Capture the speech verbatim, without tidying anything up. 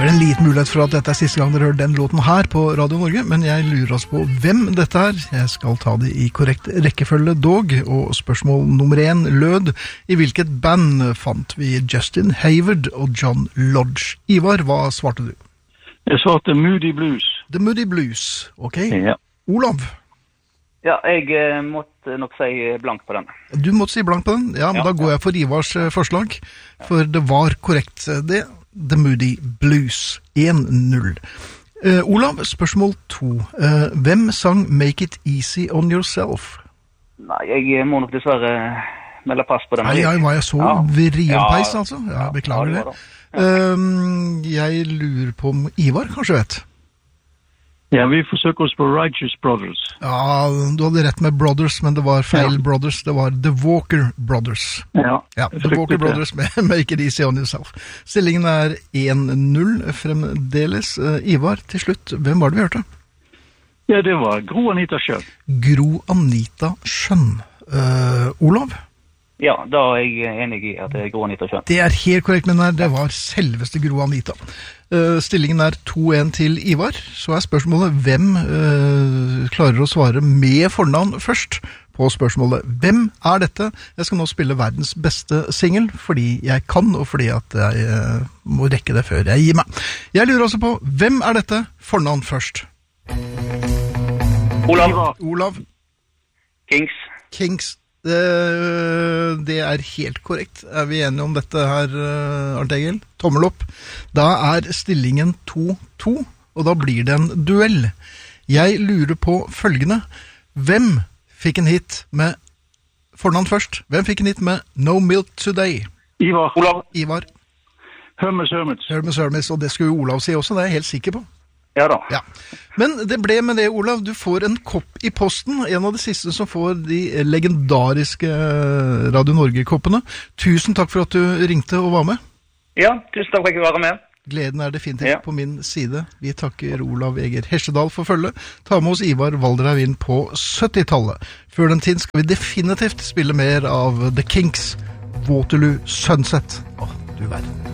er vel en liten mulighet for at dette er siste gang dere hører den låten her på Radio Norge, men jeg lurer oss på hvem dette er. Jeg skal ta det i korrekt rekkefølge dog, og spørsmål nummer én lød: i hvilket band fant vi Justin Hayward og John Lodge? Ivar, hva svarte du? Jeg svarte Moody Blues. The Moody Blues, ok. Ja. Olav? Ja, jeg eh, måtte nok si blank på den. Du måtte si blank på den? Ja, men ja, da går ja. jeg for Ivars eh, forslag, for det var korrekt det. The Moody Blues, én null. Uh, Olav, spørsmål to. Uh, hvem sang Make It Easy On Yourself? Nei, jeg må nok dessverre melde pass på den. Nei, jeg var jeg så ja. vrien Ja. peis, altså. Ja, beklager Ja, det. det Ja. Um, jeg lurer på om Ivar kanskje vet. Ja, vi forsøker oss på Righteous Brothers. Ja, du hadde rett med Brothers, men det var feil Ja. Brothers. Det var The Walker Brothers. Ja, Ja, The Walker Brothers med Make It Easy On Yourself. Stillingen er én null fremdeles. Uh, Ivar, til slutt, hvem var det vi hørte? Ja, det var Gro Anita Schjøn. Gro Anita Schjøn. Uh, Olav? Ja, da er jeg enig i at det er Gro Anita Schjøn. Det er helt korrekt, men det var selveste Gro Anita. Uh, stillingen er to én til Ivar. Så er spørsmålet hvem uh, klarer å svare med fornavn først på spørsmålet hvem er dette? Jeg skal nå spille verdens beste single, fordi jeg kan, og fordi at jeg uh, må rekke det før jeg gir meg. Jeg lurer også på hvem er dette? Fornavn først. Olav. Olav. Kings. Kings. Det, det er helt korrekt. Er vi enige om dette her, Arnt Egil? Tommel opp. Da er stillingen to to, og da blir det en duell. Jeg lurer på følgende. Hvem fikk en hit med fornavn først? Hvem fikk en hit med No Milk Today? Ivar. Olav. Ivar. Hermes Hermes. Hermes Hermes, og det skulle Olav si også, det er jeg helt sikker på. Ja da. Ja. Men det ble med det, Olav. Du får en kopp i posten. En av de siste som får de legendariske Radio Norge-koppene. Tusen takk for at du ringte og var med. Ja, tusen takk for at jeg fikk være med. Gleden er definitivt Ja. på min side. Vi takker Olav Eger Hesjedal for følge. Ta med oss Ivar Valderhaug inn på syttitallet. Før den tid skal vi definitivt spille mer av The Kinks, Waterloo Sunset. Åh, du verden.